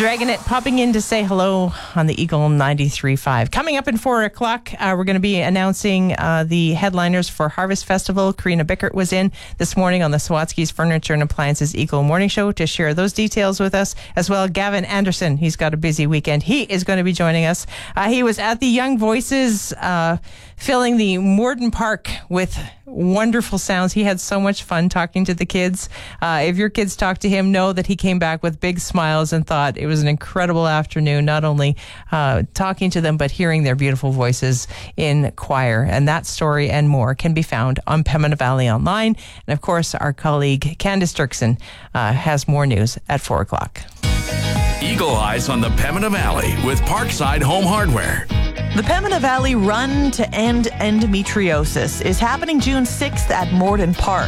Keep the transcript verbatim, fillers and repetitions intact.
Dragonette popping in to say hello on the Eagle ninety-three point five. Coming up in four o'clock, uh, we're going to be announcing uh, the headliners for Harvest Festival. Karina Bickert was in this morning on the Sawatsky's Furniture and Appliances Eagle Morning Show to share those details with us. As well, Gavin Anderson, he's got a busy weekend. He is going to be joining us. Uh, he was at the Young Voices, uh, filling the Morden Park with wonderful sounds. He had so much fun talking to the kids. Uh, if your kids talk to him, know that he came back with big smiles and thought it was an incredible afternoon, not only uh, talking to them, but hearing their beautiful voices in choir. And that story and more can be found on Pembina Valley Online. And of course, our colleague Candice Dirksen uh, has more news at four o'clock. Eagle Eyes on the Pembina Valley with Parkside Home Hardware. The Pembina Valley Run to End Endometriosis is happening June sixth at Morden Park.